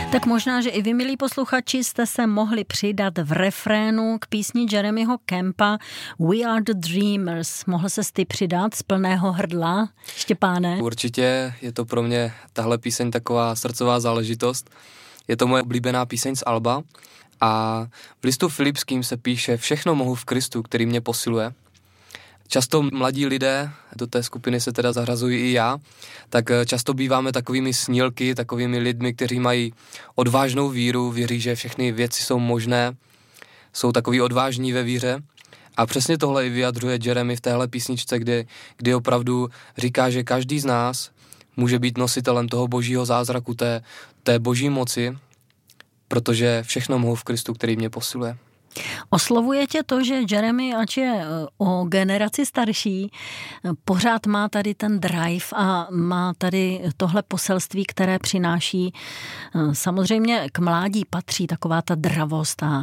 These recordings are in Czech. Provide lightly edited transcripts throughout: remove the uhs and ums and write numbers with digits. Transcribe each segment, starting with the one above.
Tak možná, že i vy, milí posluchači, jste se mohli přidat v refrénu k písni Jeremyho Campa We are the dreamers. Mohl ses ty přidat z plného hrdla, Štěpáne? Určitě, je to pro mě tahle píseň taková srdcová záležitost. Je to moje oblíbená píseň z alba a v listu Filipským se píše všechno mohu v Kristu, který mě posiluje. Často mladí lidé, do té skupiny se teda zařazuji i já, tak často býváme takovými snílky, takovými lidmi, kteří mají odvážnou víru, věří, že všechny věci jsou možné, jsou takový odvážní ve víře. A přesně tohle i vyjadřuje Jeremy v téhle písničce, kdy opravdu říká, že každý z nás může být nositelem toho božího zázraku, té boží moci, protože všechno mohu v Kristu, který mě posiluje. Oslovuje tě to, že Jeremy, ač je o generaci starší, pořád má tady ten drive a má tady tohle poselství, které přináší. Samozřejmě k mládí patří taková ta dravost a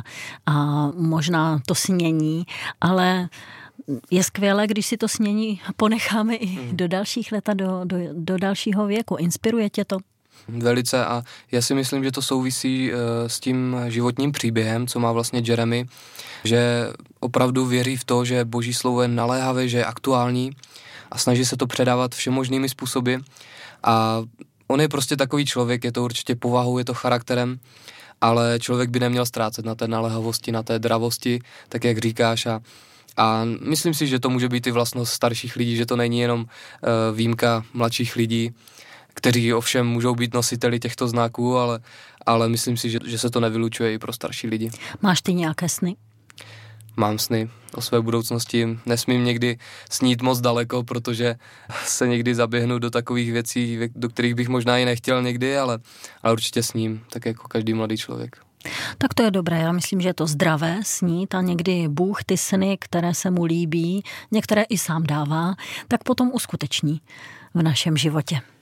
možná to snění, ale je skvělé, když si to snění ponecháme i do dalších let a do dalšího věku. Inspiruje tě to? Velice a já si myslím, že to souvisí s tím životním příběhem, co má vlastně Jeremy, že opravdu věří v to, že boží slovo je naléhavé, že je aktuální a snaží se to předávat všemožnými způsoby a on je prostě takový člověk, je to určitě povahou, je to charakterem, ale člověk by neměl ztrácet na té naléhavosti, na té dravosti, tak jak říkáš a myslím si, že to může být i vlastnost starších lidí, že to není jenom výjimka mladších lidí, kteří ovšem můžou být nositeli těchto znaků, ale myslím si, že se to nevylučuje i pro starší lidi. Máš ty nějaké sny? Mám sny o své budoucnosti. Nesmím někdy snít moc daleko, protože se někdy zaběhnu do takových věcí, do kterých bych možná i nechtěl někdy, ale určitě sním, tak jako každý mladý člověk. Tak to je dobré, já myslím, že je to zdravé snít a někdy Bůh ty sny, které se mu líbí, některé i sám dává, tak potom uskuteční v našem životě.